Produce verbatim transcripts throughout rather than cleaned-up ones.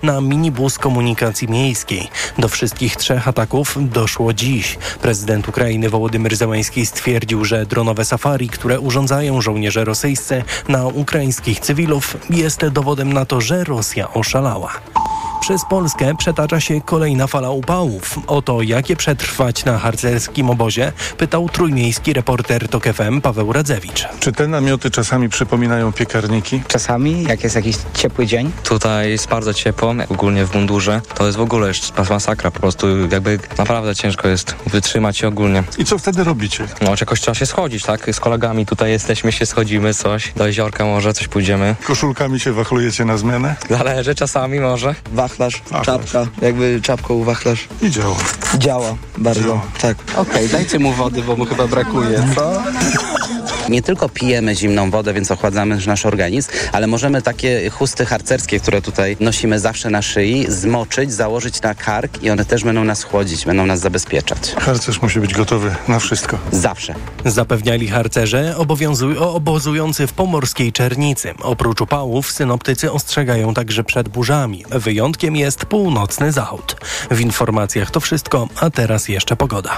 na minibus komunikacji miejskiej. Do wszystkich trzech ataków doszło dziś. Prezydent Ukrainy Wołodymyr Zełenski stwierdził, że dronowe safari, które urządzają żołnierze rosyjscy na ukraińskich cywilów, jest dowodem na to, że Rosja oszalała. Przez Polskę przetacza się kolejna fala upałów. O to, jak je przetrwać na harcerskim obozie, pytał trójmiejski reporter TOK F M Paweł Radzewicz. Czy te namioty czasami przypominają piekarniki? Czasami, jak jest jakiś ciepły dzień. Tutaj jest bardzo ciepło, ogólnie w mundurze. To jest w ogóle już masakra, po prostu jakby naprawdę ciężko jest wytrzymać się ogólnie. I co wtedy robicie? No, jakoś trzeba się schodzić, tak? Z kolegami tutaj jesteśmy, się schodzimy, coś. Do jeziorka może, coś pójdziemy. Koszulkami się wachlujecie na zmianę? Zależy, czasami może. Wachlarz, Wachlarz. czapka, jakby czapką wachlarz. I działa. Działa bardzo, Działa. tak. Okej, okay, dajcie mu wody, bo mu chyba brakuje, co? Nie tylko pijemy zimną wodę, więc ochładzamy nasz organizm, ale możemy takie chusty harcerskie, które tutaj nosimy zawsze na szyi, zmoczyć, założyć na kark i one też będą nas chłodzić, będą nas zabezpieczać. Harcerz musi być gotowy na wszystko. Zawsze. Zapewniali harcerze obowiązuj- obozujący w pomorskiej Czernicy. Oprócz upałów synoptycy ostrzegają także przed burzami. Wyjątkiem jest północny zachód. W informacjach to wszystko, a teraz jeszcze pogoda.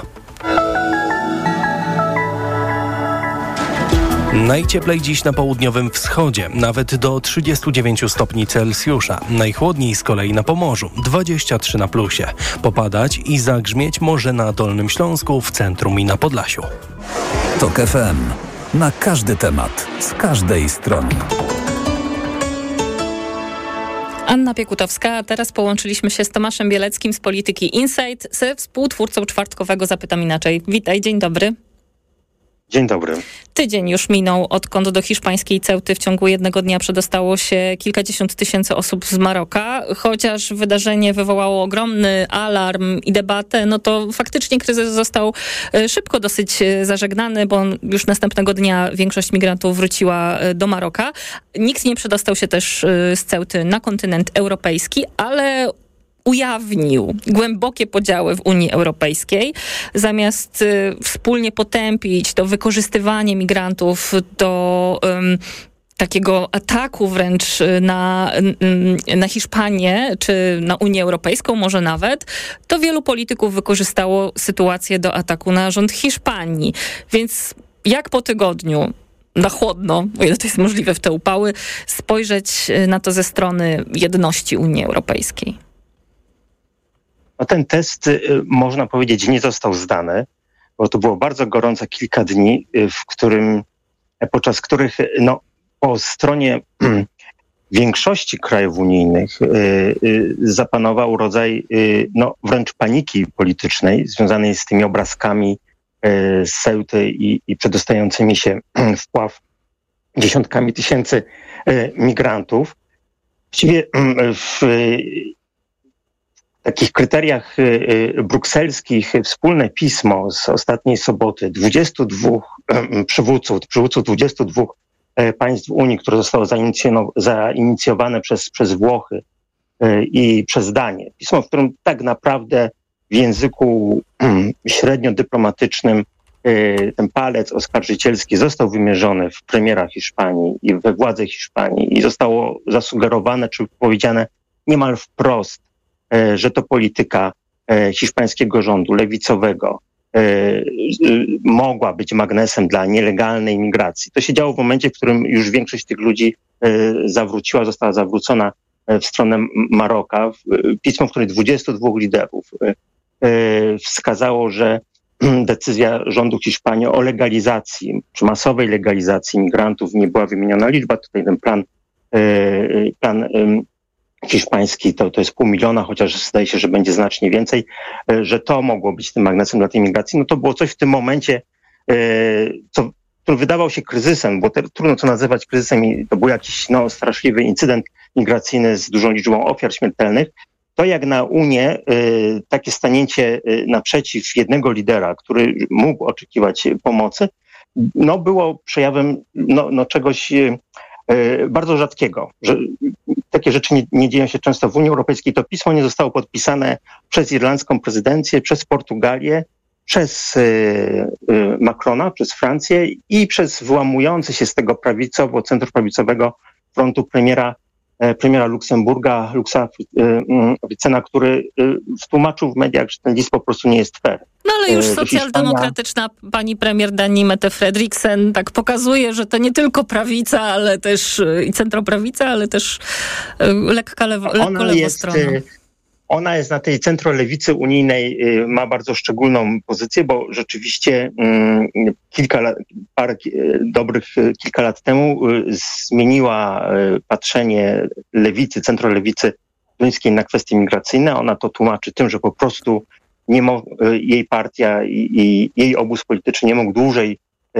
Najcieplej dziś na południowym wschodzie, nawet do trzydziestu dziewięciu stopni Celsjusza. Najchłodniej z kolei na Pomorzu, dwadzieścia trzy na plusie. Popadać i zagrzmieć może na Dolnym Śląsku, w centrum i na Podlasiu. TOK F M. Na każdy temat, z każdej strony. Anna Piekutowska, a teraz połączyliśmy się z Tomaszem Bieleckim z Polityki Insight, ze współtwórcą czwartkowego Zapytam Inaczej. Witaj, dzień dobry. Dzień dobry. Tydzień już minął, odkąd do hiszpańskiej Ceuty w ciągu jednego dnia przedostało się kilkadziesiąt tysięcy osób z Maroka. Chociaż wydarzenie wywołało ogromny alarm i debatę, no to faktycznie kryzys został szybko dosyć zażegnany, bo już następnego dnia większość migrantów wróciła do Maroka. Nikt nie przedostał się też z Ceuty na kontynent europejski, ale ujawnił głębokie podziały w Unii Europejskiej. Zamiast y, wspólnie potępić to wykorzystywanie migrantów do um, takiego ataku wręcz na, na Hiszpanię, czy na Unię Europejską może nawet, to wielu polityków wykorzystało sytuację do ataku na rząd Hiszpanii. Więc jak po tygodniu na chłodno, o ile to jest możliwe w te upały, spojrzeć na to ze strony jedności Unii Europejskiej? No ten test, można powiedzieć, nie został zdany, bo to było bardzo gorące kilka dni, w którym, podczas których no, po stronie większości krajów unijnych y, y, zapanował rodzaj y, no, wręcz paniki politycznej związanej z tymi obrazkami y, z Ceuty i, i przedostającymi się w pław dziesiątkami tysięcy y, migrantów. Właściwie y, w takich kryteriach brukselskich wspólne pismo z ostatniej soboty dwudziestu dwóch przywódców, przywódców dwudziestu dwóch państw Unii, które zostało zainicjowane przez, przez Włochy i przez Danię. Pismo, w którym tak naprawdę w języku średnio dyplomatycznym ten palec oskarżycielski został wymierzony w premiera Hiszpanii i we władze Hiszpanii i zostało zasugerowane czy powiedziane niemal wprost, że to polityka hiszpańskiego rządu lewicowego mogła być magnesem dla nielegalnej migracji. To się działo w momencie, w którym już większość tych ludzi zawróciła, została zawrócona w stronę Maroka. Pismo, w którym dwudziestu dwóch liderów wskazało, że decyzja rządu Hiszpanii o legalizacji, czy masowej legalizacji migrantów, nie była wymieniona liczba. Tutaj ten plan, plan hiszpański to, to jest pół miliona, chociaż zdaje się, że będzie znacznie więcej, że to mogło być tym magnesem dla tej migracji. No to było coś w tym momencie, co, który wydawał się kryzysem, bo te, trudno to nazywać kryzysem i to był jakiś no, straszliwy incydent migracyjny z dużą liczbą ofiar śmiertelnych. To jak na Unię, takie stanięcie naprzeciw jednego lidera, który mógł oczekiwać pomocy, no było przejawem no, no czegoś bardzo rzadkiego, że takie rzeczy nie, nie dzieją się często w Unii Europejskiej. To pismo nie zostało podpisane przez irlandzką prezydencję, przez Portugalię, przez y, y, Macrona, przez Francję i przez wyłamujący się z tego prawicowo, centroprawicowego frontu premiera premiera Luksemburga, Luksa Vicena, który wtłumaczył w mediach, że ten list po prostu nie jest fair. No ale już socjaldemokratyczna pani premier Dani Mette-Frederiksen tak pokazuje, że to nie tylko prawica, ale też i centroprawica, ale też lekka lewo, lekko lewostronna. Ona jest na tej centrolewicy unijnej, ma bardzo szczególną pozycję, bo rzeczywiście kilka lat, parę dobrych kilka lat temu zmieniła patrzenie lewicy, centrolewicy duńskiej na kwestie migracyjne. Ona to tłumaczy tym, że po prostu nie mo- jej partia i, i jej obóz polityczny nie mógł dłużej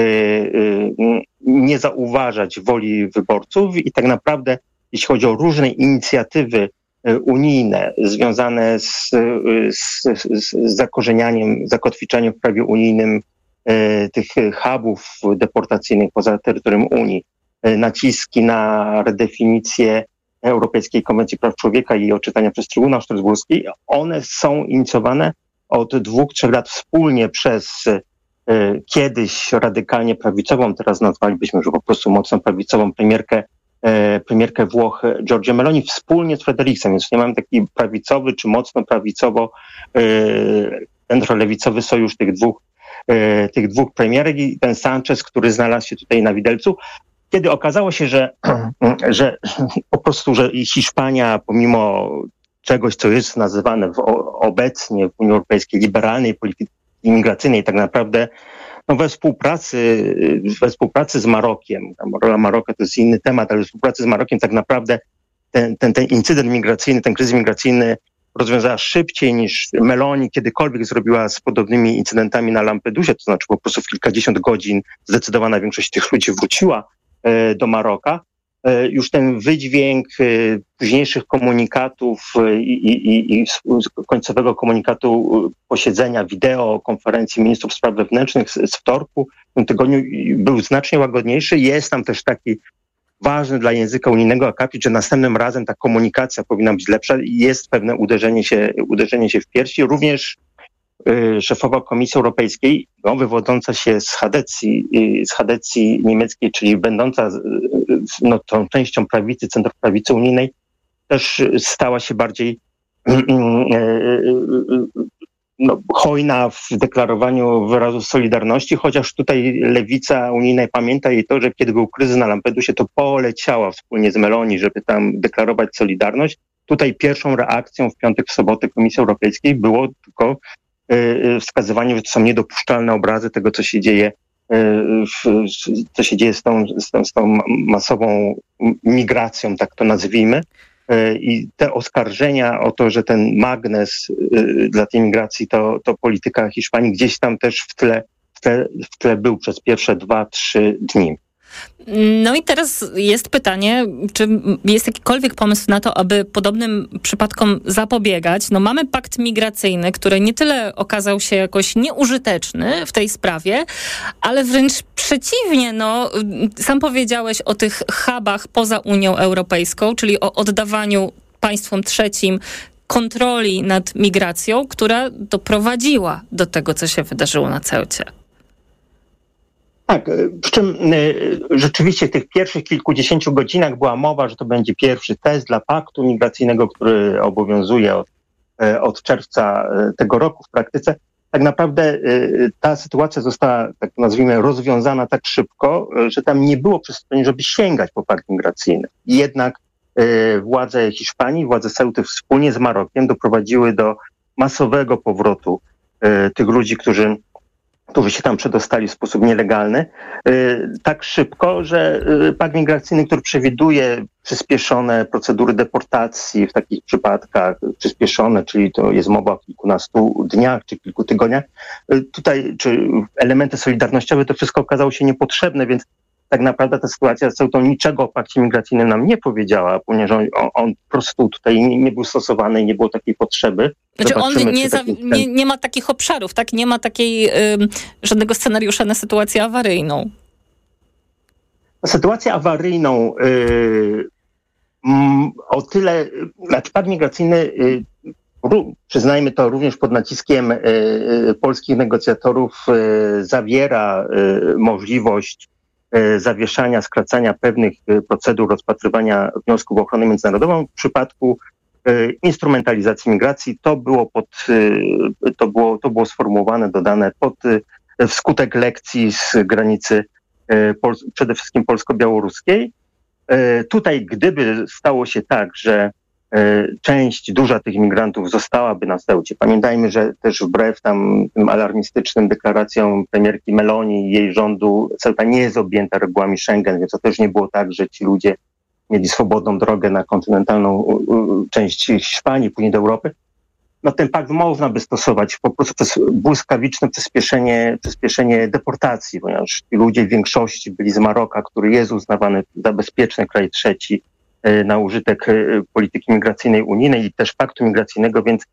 nie zauważać woli wyborców i tak naprawdę, jeśli chodzi o różne inicjatywy unijne związane z, z, z zakorzenianiem, zakotwiczaniem w prawie unijnym e, tych hubów deportacyjnych poza terytorium Unii, e, naciski na redefinicję Europejskiej Konwencji Praw Człowieka i jej odczytania przez Trybunał Strasburski, one są inicjowane od dwóch, trzech lat wspólnie przez e, kiedyś radykalnie prawicową, teraz nazwalibyśmy już po prostu mocno prawicową premierkę premierkę Włoch Giorgia Meloni wspólnie z Frederiksem, więc nie mamy taki prawicowy czy mocno prawicowo centrolewicowy sojusz tych dwóch, tych dwóch premierek i ten Sanchez, który znalazł się tutaj na widelcu, kiedy okazało się, że, że po prostu, że Hiszpania pomimo czegoś, co jest nazywane w, obecnie w Unii Europejskiej liberalnej polityki imigracyjnej, tak naprawdę no we współpracy, we współpracy z Marokiem, tam rola Maroka to jest inny temat, ale we współpracy z Marokiem tak naprawdę ten, ten, ten incydent migracyjny, ten kryzys migracyjny rozwiązała szybciej niż Meloni kiedykolwiek zrobiła z podobnymi incydentami na Lampedusie, to znaczy po prostu w kilkadziesiąt godzin zdecydowana większość tych ludzi wróciła e, do Maroka. E, już ten wydźwięk e, późniejszych komunikatów e, i, i, i końcowego komunikatu posiedzenia wideo konferencji ministrów spraw wewnętrznych z, z wtorku w tym tygodniu był znacznie łagodniejszy. Jest tam też taki ważny dla języka unijnego akapit, że następnym razem ta komunikacja powinna być lepsza i jest pewne uderzenie się, uderzenie się w piersi. Również y, szefowa Komisji Europejskiej, no, wywodząca się z Chadecji, y, z Chadecji niemieckiej, czyli będąca y, no, tą częścią prawicy, centroprawicy unijnej, też stała się bardziej y, y, y, no, hojna w deklarowaniu wyrazu solidarności, chociaż tutaj lewica unijna pamięta jej to, że kiedy był kryzys na Lampedusie, to poleciała wspólnie z Meloni, żeby tam deklarować solidarność. Tutaj pierwszą reakcją w piątek, w sobotę Komisji Europejskiej było tylko y, wskazywanie, że to są niedopuszczalne obrazy tego, co się dzieje, y, w, co się dzieje z tą, z tą, z tą masową migracją, tak to nazwijmy. I te oskarżenia o to, że ten magnes y, dla tej migracji to, to polityka Hiszpanii gdzieś tam też w tle, w tle, w tle był przez pierwsze dwa, trzy dni. No i teraz jest pytanie, czy jest jakikolwiek pomysł na to, aby podobnym przypadkom zapobiegać? No mamy pakt migracyjny, który nie tyle okazał się jakoś nieużyteczny w tej sprawie, ale wręcz przeciwnie, no sam powiedziałeś o tych hubach poza Unią Europejską, czyli o oddawaniu państwom trzecim kontroli nad migracją, która doprowadziła do tego, co się wydarzyło na Ceucie. Tak, przy czym y, rzeczywiście w tych pierwszych kilkudziesięciu godzinach była mowa, że to będzie pierwszy test dla paktu migracyjnego, który obowiązuje od, y, od czerwca tego roku w praktyce. Tak naprawdę y, ta sytuacja została, tak nazwijmy, rozwiązana tak szybko, że tam nie było przestrzeni, żeby sięgać po pakt migracyjny. Jednak y, władze Hiszpanii, władze Ceuty wspólnie z Marokiem doprowadziły do masowego powrotu y, tych ludzi, którzy którzy się tam przedostali w sposób nielegalny, tak szybko, że pakt migracyjny, który przewiduje przyspieszone procedury deportacji w takich przypadkach, przyspieszone, czyli to jest mowa o kilkunastu dniach czy kilku tygodniach, tutaj, czy elementy solidarnościowe, to wszystko okazało się niepotrzebne, więc tak naprawdę ta sytuacja z Ceutą niczego o pakcie migracyjnym nam nie powiedziała, ponieważ on, on po prostu tutaj nie, nie był stosowany i nie było takiej potrzeby. Znaczy on nie, za, nie, nie ma takich obszarów, tak? Nie ma takiej y, żadnego scenariusza na sytuację awaryjną. Sytuację awaryjną y, m, o tyle, znaczy pakt migracyjny, y, ró, przyznajmy to również pod naciskiem y, y, polskich negocjatorów, y, zawiera y, możliwość zawieszania, skracania pewnych procedur rozpatrywania wniosków o ochronę międzynarodową w przypadku instrumentalizacji migracji. To było, pod, to było, to było sformułowane, dodane pod wskutek lekcji z granicy przede wszystkim polsko-białoruskiej. Tutaj, gdyby stało się tak, że część duża tych migrantów zostałaby na Ceucie. Pamiętajmy, że też wbrew tam tym alarmistycznym deklaracjom premierki Meloni i jej rządu Ceuta nie jest objęta regułami Schengen, więc to też nie było tak, że ci ludzie mieli swobodną drogę na kontynentalną część Hiszpanii, później do Europy. No ten pakt można by stosować po prostu przez błyskawiczne przyspieszenie, przyspieszenie deportacji, ponieważ ci ludzie w większości byli z Maroka, który jest uznawany za bezpieczny kraj trzeci na użytek polityki migracyjnej unijnej i też paktu migracyjnego, więc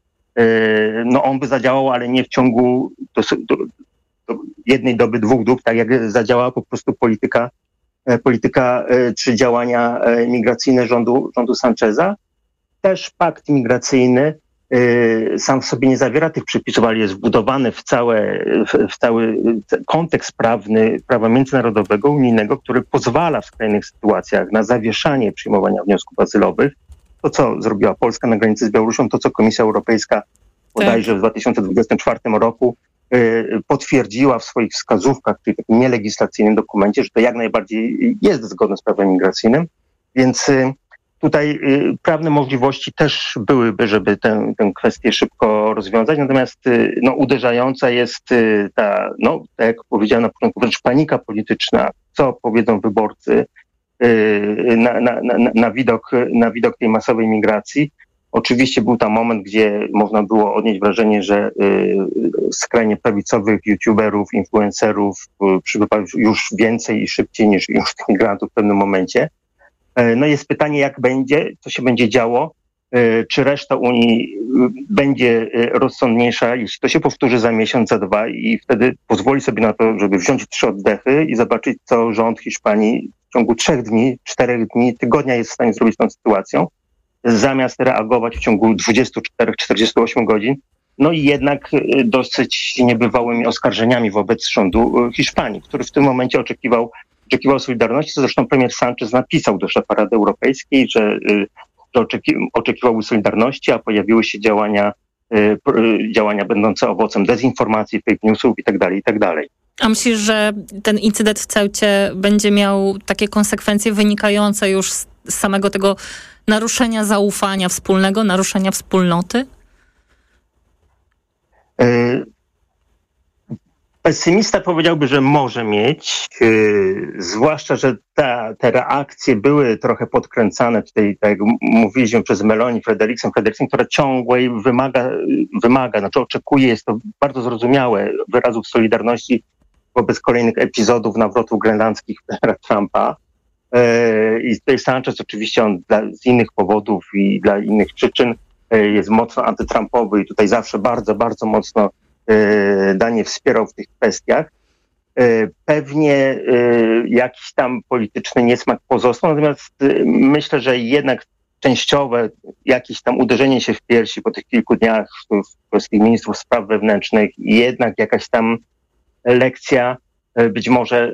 no on by zadziałał, ale nie w ciągu do, do, do jednej doby, dwóch dób, tak jak zadziałała po prostu polityka, polityka czy działania migracyjne rządu, rządu Sancheza. Też pakt migracyjny sam w sobie nie zawiera tych przepisów, ale jest wbudowany w, całe, w cały kontekst prawny prawa międzynarodowego, unijnego, który pozwala w skrajnych sytuacjach na zawieszanie przyjmowania wniosków azylowych. To, co zrobiła Polska na granicy z Białorusią, to, co Komisja Europejska bodajże w dwa tysiące dwudziestym czwartym roku potwierdziła w swoich wskazówkach, czyli takim nielegislacyjnym dokumencie, że to jak najbardziej jest zgodne z prawem migracyjnym, więc tutaj y, prawne możliwości też byłyby, żeby tę, tę kwestię szybko rozwiązać, natomiast y, no, uderzająca jest y, ta, no, tak jak powiedziałem na początku, wręcz panika polityczna, co powiedzą wyborcy y, na, na, na, na, widok, na widok tej masowej migracji. Oczywiście był tam moment, gdzie można było odnieść wrażenie, że y, skrajnie prawicowych youtuberów, influencerów y, przybywa już więcej i szybciej niż już tych migrantów w pewnym momencie. No jest pytanie, jak będzie, co się będzie działo, czy reszta Unii będzie rozsądniejsza, jeśli to się powtórzy za miesiąc, za dwa i wtedy pozwoli sobie na to, żeby wziąć trzy oddechy i zobaczyć, co rząd Hiszpanii w ciągu trzech dni, czterech dni, tygodnia jest w stanie zrobić z tą sytuacją, zamiast reagować w ciągu dwudziestu czterech do czterdziestu ośmiu godzin, no i jednak dosyć niebywałymi oskarżeniami wobec rządu Hiszpanii, który w tym momencie oczekiwał oczekiwał solidarności, co zresztą premier Sanchez napisał do szefa Rady Europejskiej, że, że oczeki- oczekiwał solidarności, a pojawiły się działania, działania będące owocem dezinformacji, fake newsów itd., itd. A myślisz, że ten incydent w Ceucie będzie miał takie konsekwencje wynikające już z samego tego naruszenia zaufania wspólnego, naruszenia wspólnoty? Y- Pesymista powiedziałby, że może mieć, yy, zwłaszcza, że ta, te reakcje były trochę podkręcane tutaj, tak jak mówiliśmy, przez Meloni, Frederiksen, Frederiksen, która ciągłej wymaga, wymaga, znaczy oczekuje, jest to bardzo zrozumiałe, wyrazów solidarności wobec kolejnych epizodów nawrotów grenlandzkich Trumpa. Yy, I tutaj Sanchez oczywiście on dla, z innych powodów i dla innych przyczyn yy, jest mocno antytrumpowy i tutaj zawsze bardzo, bardzo mocno Danie wspierał w tych kwestiach. Pewnie jakiś tam polityczny niesmak pozostał, natomiast myślę, że jednak częściowe jakieś tam uderzenie się w piersi po tych kilku dniach w polskich ministrów spraw wewnętrznych i jednak jakaś tam lekcja być może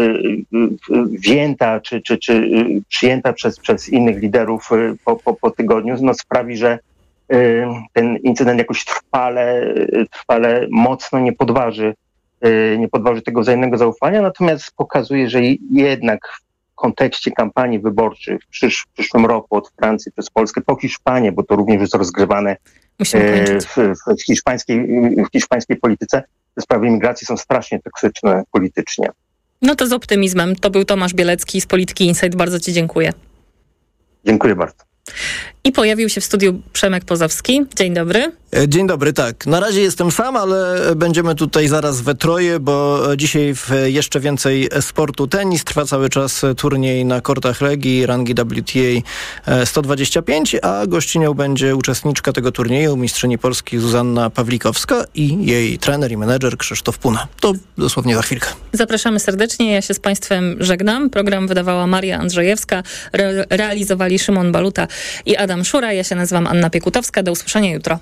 wzięta czy, czy, czy przyjęta przez, przez innych liderów po, po, po tygodniu, no sprawi, że ten incydent jakoś trwale, trwale mocno nie podważy, nie podważy tego wzajemnego zaufania, natomiast pokazuje, że jednak w kontekście kampanii wyborczych w, przysz, w przyszłym roku od Francji przez Polskę po Hiszpanię, bo to również jest rozgrywane w, w, hiszpańskiej, w hiszpańskiej polityce, te sprawy imigracji są strasznie toksyczne politycznie. No to z optymizmem. To był Tomasz Bielecki z Polityki Insight. Bardzo ci dziękuję. Dziękuję bardzo. I pojawił się w studiu Przemek Pozowski. Dzień dobry. Dzień dobry, tak. Na razie jestem sam, ale będziemy tutaj zaraz we troje, bo dzisiaj w jeszcze więcej sportu. Tenis, trwa cały czas turniej na kortach Legii, rangi W T A sto dwadzieścia pięć, a gościnią będzie uczestniczka tego turnieju, mistrzyni Polski Zuzanna Pawlikowska i jej trener i menedżer Krzysztof Puna. To dosłownie za chwilkę. Zapraszamy serdecznie, ja się z Państwem żegnam. Program wydawała Maria Andrzejewska, re- realizowali Szymon Baluta i Adam Szura. Ja się nazywam Anna Piekutowska. Do usłyszenia jutro.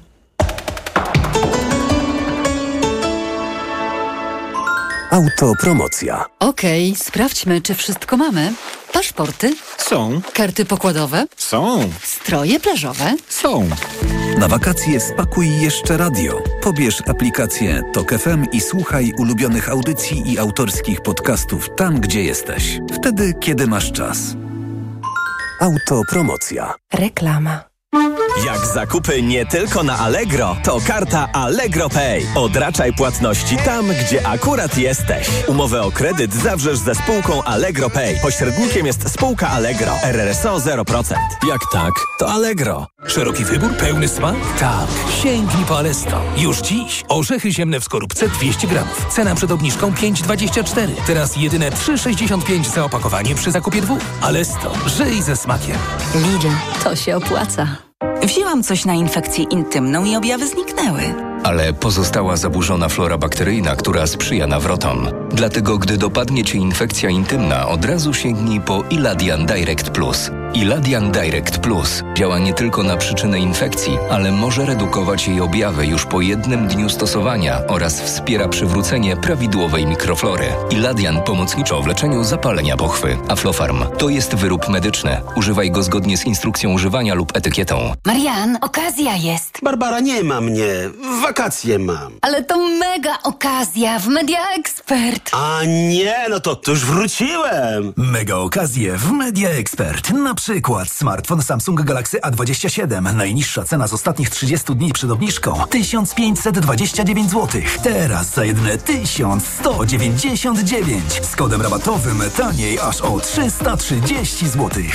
Autopromocja. Okej, sprawdźmy, czy wszystko mamy. Paszporty? Są. Karty pokładowe? Są. Stroje plażowe? Są. Na wakacje spakuj jeszcze radio. Pobierz aplikację Tok F M i słuchaj ulubionych audycji i autorskich podcastów tam, gdzie jesteś. Wtedy, kiedy masz czas. Autopromocja. Reklama. Jak zakupy nie tylko na Allegro, to karta Allegro Pay. Odraczaj płatności tam, gdzie akurat jesteś. Umowę o kredyt zawrzesz ze spółką Allegro Pay. Pośrednikiem jest spółka Allegro. R R S O zero procent. Jak tak, to Allegro. Szeroki wybór, pełny smak? Tak. Sięgnij po Alesto. Już dziś. Orzechy ziemne w skorupce dwieście gramów. Cena przed obniżką pięć dwadzieścia cztery. Teraz jedyne trzy sześćdziesiąt pięć za opakowanie przy zakupie dwóch. Alesto. Żyj ze smakiem. Lidl, to się opłaca. Wzięłam coś na infekcję intymną i objawy zniknęły. Ale pozostała zaburzona flora bakteryjna, która sprzyja nawrotom. Dlatego, gdy dopadnie Cię infekcja intymna, od razu sięgnij po Iladian Direct Plus. Iladian Direct Plus działa nie tylko na przyczynę infekcji, ale może redukować jej objawy już po jednym dniu stosowania oraz wspiera przywrócenie prawidłowej mikroflory. Iladian pomocniczo w leczeniu zapalenia pochwy. Aflofarm to jest wyrób medyczny. Używaj go zgodnie z instrukcją używania lub etykietą. Marian, okazja jest. Barbara, nie ma mnie. Wakacje mam. Ale to mega okazja w Media Expert. A nie, no to, to już wróciłem. Mega okazje w Media Expert. Na przykład smartfon Samsung Galaxy A dwadzieścia siedem. Najniższa cena z ostatnich trzydziestu dni przed obniżką tysiąc pięćset dwadzieścia dziewięć złotych. Teraz za jedyne tysiąc sto dziewięćdziesiąt dziewięć. Z kodem rabatowym taniej aż o trzysta trzydzieści złotych.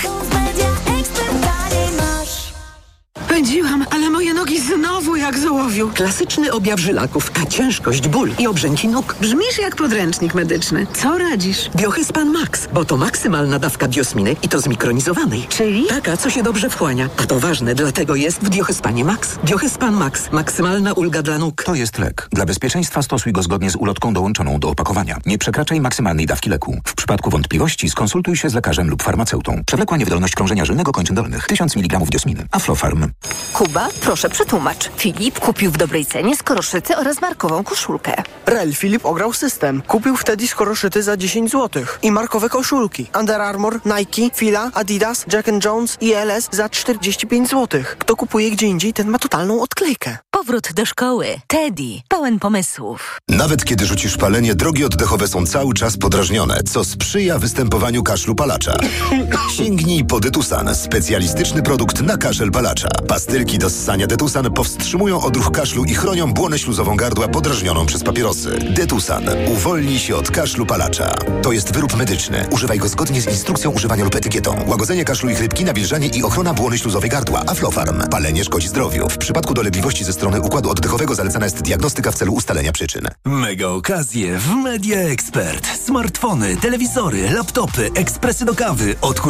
Pędziłam, ale moje nogi znowu jak z ołowiu. Klasyczny objaw żylaków, a ciężkość, ból i obrzęki nóg. Brzmisz jak podręcznik medyczny. Co radzisz? Biohyspan Max, bo to maksymalna dawka biosminy i to zmikronizowanej. Czyli? Taka, co się dobrze wchłania. A to ważne, dlatego jest w Biohyspanie Max. Biohyspan Max. Maksymalna ulga dla nóg. To jest lek. Dla bezpieczeństwa stosuj go zgodnie z ulotką dołączoną do opakowania. Nie przekraczaj maksymalnej dawki leku. W przypadku wątpliwości skonsultuj się z lekarzem lub farmaceutą. Przewlekła niewydolność krążenia żylnego kończyn dolnych. tysiąc miligramów diosminy. Aflofarm. Kuba, proszę przetłumacz. Filip kupił w dobrej cenie skoroszyty oraz markową koszulkę. Rel Filip ograł system. Kupił wtedy skoroszyty za dziesięć złotych i markowe koszulki. Under Armour, Nike, Fila, Adidas, Jack and Jones i L S za czterdzieści pięć złotych. Kto kupuje gdzie indziej, ten ma totalną odklejkę. Powrót do szkoły. Teddy. Pełen pomysłów. Nawet kiedy rzucisz palenie, drogi oddechowe są cały czas podrażnione, co sprzyja występowaniu kaszlu palacza. Sięgnij po Detusan, specjalistyczny produkt na kaszel palacza. Pastylki do ssania Detusan powstrzymują odruch kaszlu i chronią błonę śluzową gardła podrażnioną przez papierosy. Detusan. Uwolnij się od kaszlu palacza. To jest wyrób medyczny. Używaj go zgodnie z instrukcją używania lub etykietą. Łagodzenie kaszlu i chrypki, nawilżanie i ochrona błony śluzowej gardła. Aflofarm. Palenie szkodzi zdrowiu. W przypadku dolegliwości ze strony układu oddechowego zalecana jest diagnostyka w celu ustalenia przyczyn. Mega okazje w Media Expert. Smartfony, telewizory, laptopy, ekspresy do kawy, odkurzacze